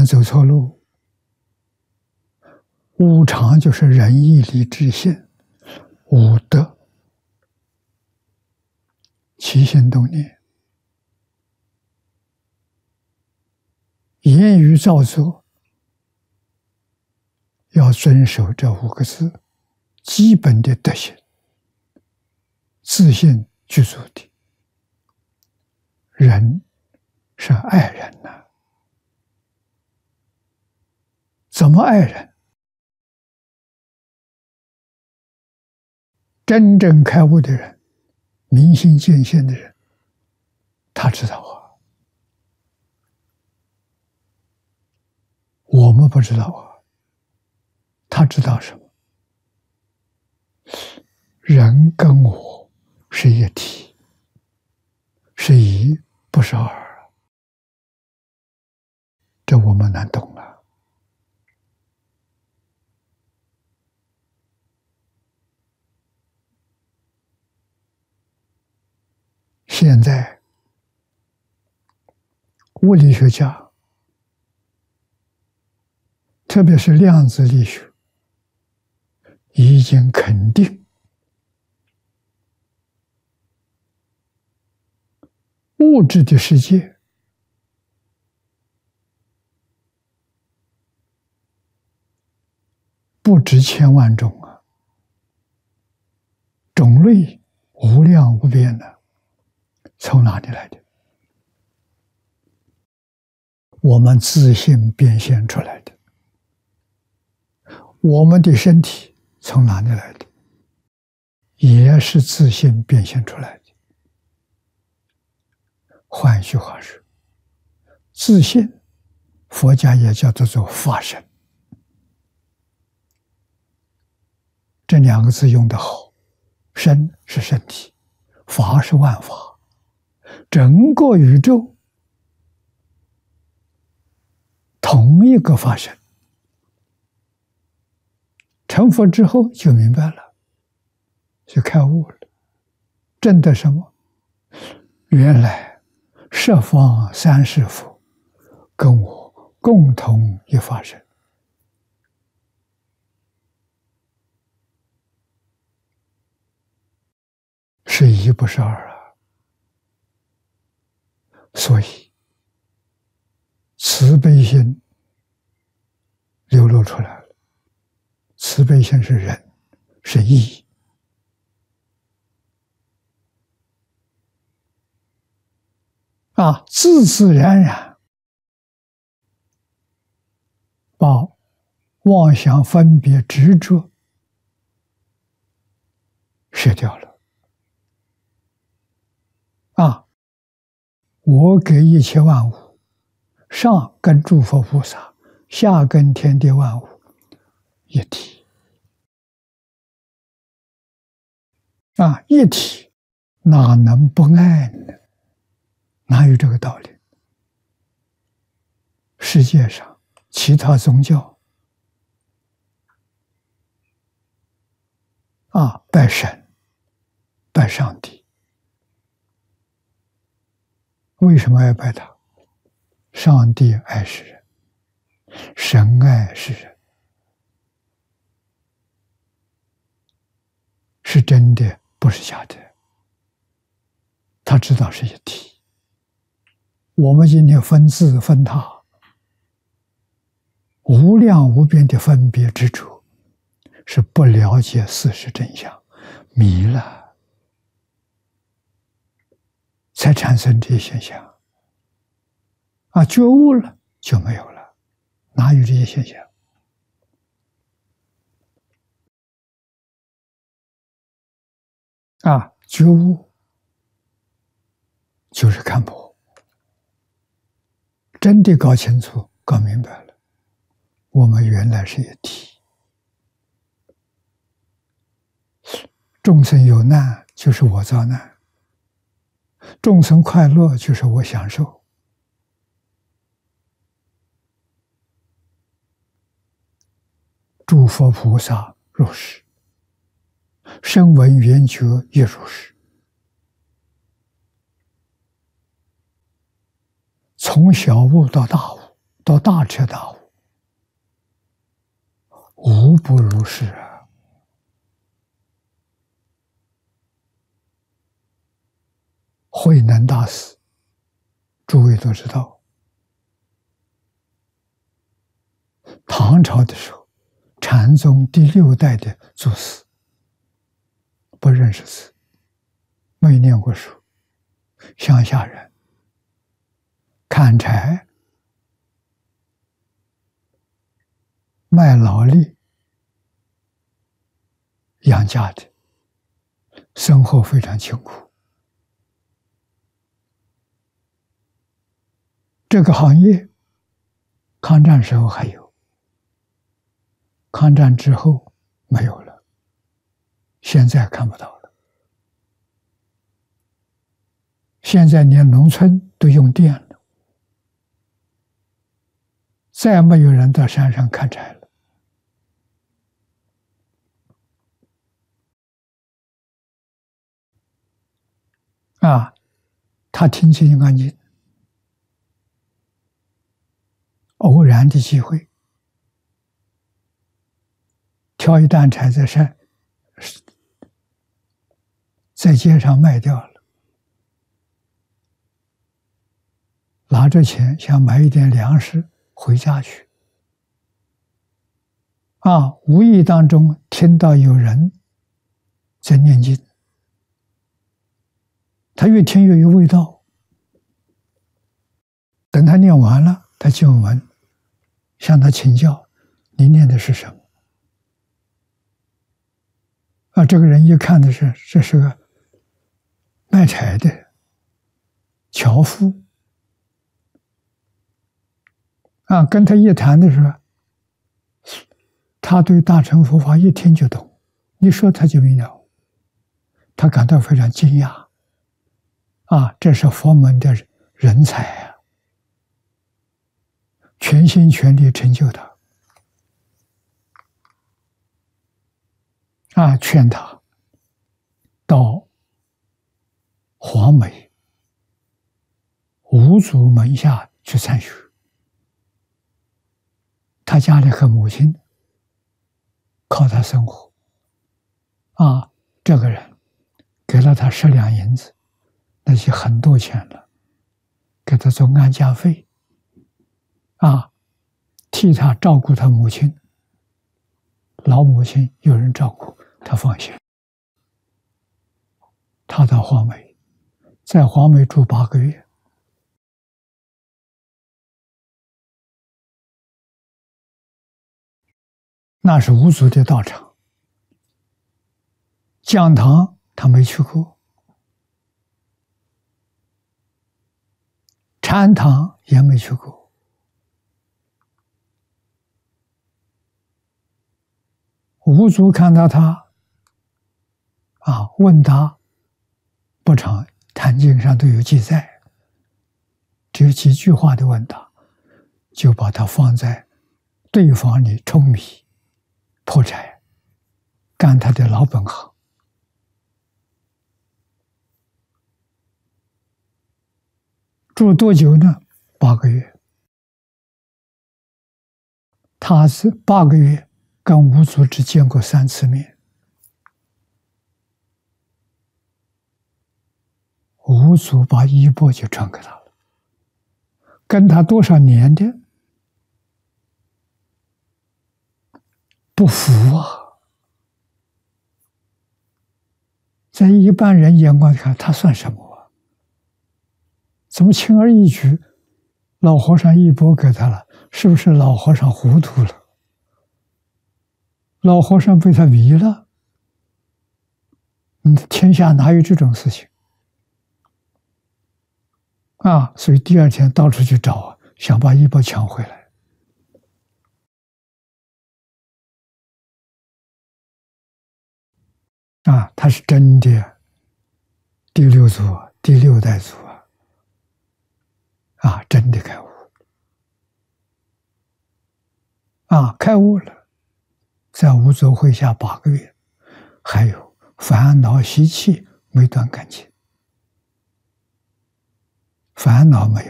能走错路。无常就是仁义礼智信五德，起心动念、言语造作，要遵守这5个字基本的德行，自信具足的。人是爱人呐，怎么爱人？真正开悟的人，明心见性的人，他知道啊，我们不知道啊。他知道什么？人跟我是一体，是一不是二，这我们难懂了。现在物理学家，特别是量子力学，已经肯定物质的世界不止千万种啊，种类无量无边的，从哪里来的？我们自性变现出来的。我们的身体从哪里来的？也是自性变现出来的。换句话说，自性，佛家也叫做法身。这2个字用得好，身是身体，法是万法，整个宇宙同一个法身。成佛之后就明白了，就开悟了，证得什么？原来十方三世佛跟我共同一法身，是一不是二啊。所以慈悲心流露出来了。慈悲心是仁，是义。自自然然把妄想分别执着舍掉了。我给一切万物，上跟诸佛菩萨，下跟天地万物一体。一体哪能不爱呢？哪有这个道理？世界上其他宗教拜神、拜上帝，为什么要拜他？上帝爱世人，神爱世人，是真的，不是假的。他知道是一体。我们今天分自分他，无量无边的分别执着，是不了解事实真相，迷了，才产生这些现象。觉悟了就没有了，哪有这些现象？觉悟就是看破，真的搞清楚、搞明白了，我们原来是一体。众生有难，就是我遭难；众生快乐，就是我享受。诸佛菩萨如是，声闻缘觉也如是。从小悟到大悟， 到大彻大悟，无不如是啊！慧能大师，诸位都知道，唐朝的时候，禅宗第6代的祖师，不认识字，没念过书，乡下人，砍柴卖劳力养家的，生活非常清苦。这个行业，抗战时候还有，抗战之后没有了，现在看不到了。现在连农村都用电了，再没有人到山上砍柴了。他听《金刚经》，偶然的机会，挑一担柴在街上卖掉了，拿着钱想买一点粮食回家去。无意当中听到有人在念经，他越听越有味道。等他念完了，他就问，向他请教：“你念的是什么？”这个人一看这是个卖柴的樵夫。跟他一谈的时候，他对大乘佛法一听就懂，你说他就明了，他感到非常惊讶。这是佛门的人才啊，全心全力成就他。劝他到华美五祖门下去参学。他家里和母亲靠他生活。这个人给了他10两银子，那就很多钱了，给他做安家费。替他照顾他母亲，老母亲有人照顾，他放心。他到华美，在华美住8个月。那是五祖的道场，讲堂他没去过，禅堂也没去过。五祖看到他问答不长，坛经上都有记载，只有几句话的问答，就把他放在对房里舂米破柴，干他的老本行。住多久呢？8个月。他是8个月跟五祖只见过3次面。五祖把衣钵就传给他了，跟他多少年的不服在一般人眼光看，他算什么怎么轻而易举，老和尚衣钵给他了？是不是老和尚糊涂了？老和尚被他迷了？天下哪有这种事情？所以第2天到处去找，想把衣钵抢回来。他是真的第6祖，第6代祖真的开悟。开悟了，在五祖会下8个月，还有烦恼习气没断干净，烦恼没有。